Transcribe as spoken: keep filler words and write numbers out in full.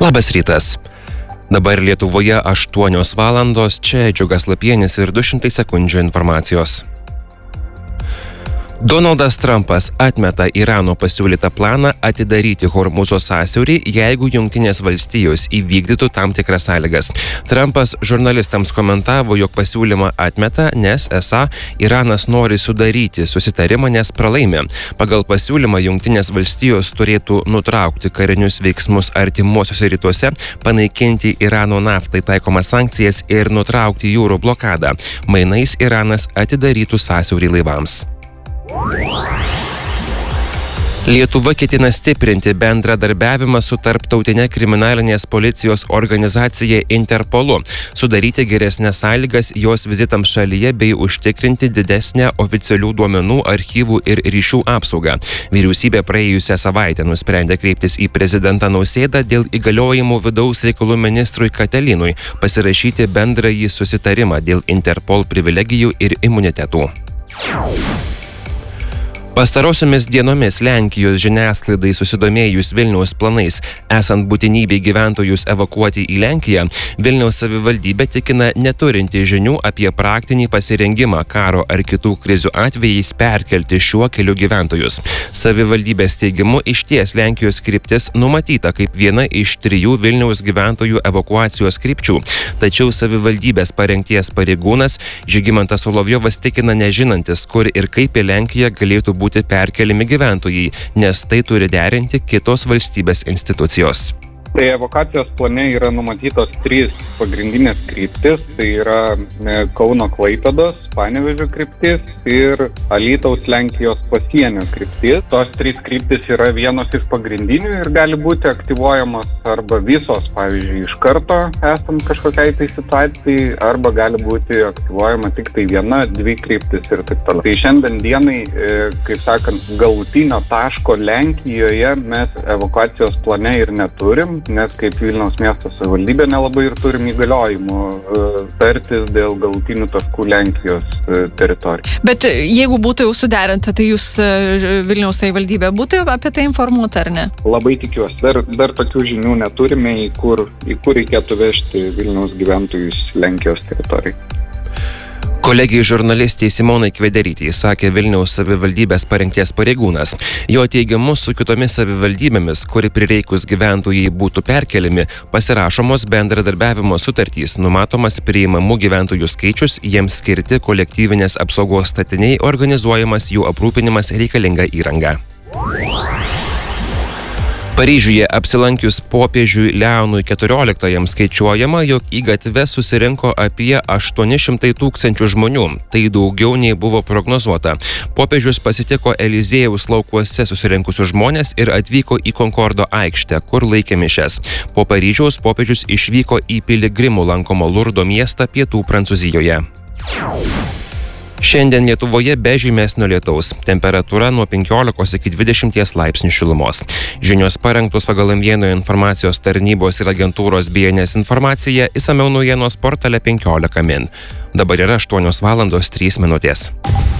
Labas rytas. Dabar Lietuvoje aštuonios valandos, čia Džiugas Lapienis ir du šimtai sekundžių informacijos. Donaldas Trumpas atmeta Irano pasiūlytą planą atidaryti Hormūzo sąsiaurį, jeigu Jungtinės valstijos įvykdytų tam tikras sąlygas. Trumpas žurnalistams komentavo, jog pasiūlymą atmeta, nes esą Iranas nori sudaryti susitarimą, nes pralaimi. Pagal pasiūlymą Jungtinės valstijos turėtų nutraukti karinius veiksmus artimuosiuose rytuose, panaikinti Irano naftai taikomas sankcijas ir nutraukti jūrų blokadą. Mainais Iranas atidarytų sąsiaurį laivams. Lietuva ketina stiprinti bendradarbiavimą su tarptautinė kriminalinės policijos organizacija Interpolu, sudaryti geresnės sąlygas jos vizitams šalyje bei užtikrinti didesnę oficialių duomenų, archyvų ir ryšių apsaugą. Vyriausybė praėjusią savaitę nusprendė kreiptis į prezidentą Nausėdą dėl įgaliojimų vidaus reikalų ministrui Katelinui pasirašyti bendrąjį susitarimą dėl Interpol privilegijų ir imunitetų. Pastarosiomis dienomis Lenkijos žiniasklaidai susidomėjus Vilniaus planais, esant būtinybei gyventojus evakuoti į Lenkiją, Vilniaus savivaldybė tikina neturinti žinių apie praktinį pasirengimą karo ar kitų krizių atvejais perkelti šiuo keliu gyventojus. Savivaldybės teigimu išties Lenkijos kryptis numatyta kaip viena iš trijų Vilniaus gyventojų evakuacijos krypčių. Tačiau savivaldybės parengties pareigūnas Žygimantas Solovjovas tikina nežinantis, kur ir kaip į Lenkiją galėtų būti perkeliami gyventojai, nes tai turi derinti kitos valstybės institucijos. Tai evakuacijos plane yra numatytos trys pagrindinės kryptis, tai yra Kauno Klaipėdos, Panevėžio kryptis ir Alytaus Lenkijos pasienio kryptis. Tos trys kryptis yra vienos iš pagrindinių ir gali būti aktyvuojamos arba visos, pavyzdžiui, iš karto esant kažkokiai tai situacijai, arba gali būti aktyvuojama tik tai viena, dvi kryptis ir taip toliau. Tai šiandien dienai, kaip sakant, galutinio taško Lenkijoje mes evakuacijos plane ir neturim, nes kaip Vilniaus miesto savivaldybė nelabai ir turim įgaliojimų tartis dėl galutinių taškų Lenkijos teritorijos. Bet jeigu būtų jau suderinta, tai jūs Vilniaus savivaldybė būtų apie tai informuota, ar ne? Labai tikiuosi. Dar, dar tokių žinių neturime, į kur, į kur reikėtų vežti Vilniaus gyventojus Lenkijos teritorijai. Kolegijai žurnalistei Simonai Kvederytei sakė Vilniaus savivaldybės parengties pareigūnas. Jo teigimu, su kitomis savivaldybėmis, kuri prireikus gyventojai būtų perkeliami, pasirašomos bendradarbiavimo sutartys, numatomas priimamų gyventojų skaičius, jiems skirti kolektyvinės apsaugos statiniai, organizuojamas jų aprūpinimas reikalinga įranga. Paryžiuje apsilankius popiežiui Leonui keturioliktajam skaičiuojama, jog į gatves susirinko apie aštuoni šimtai tūkstančių žmonių. Tai daugiau nei buvo prognozuota. Popiežius pasitiko Eliziejaus laukuose susirinkusius žmonės ir atvyko į Konkordo aikštę, kur laikė mišias. Po Paryžiaus popiežius išvyko į piligrimų lankomą Lurdo miestą pietų Prancūzijoje. Šiandien Lietuvoje be žymesnio lietaus. Temperatūra nuo penkiolikos iki dvidešimties laipsnių šilumos. Žinios parengtos pagal M vienas informacijos tarnybos ir agentūros B N S informacija, išsamiau naujienos portale penkiolika min. Dabar yra aštuonios valandos trys minutės.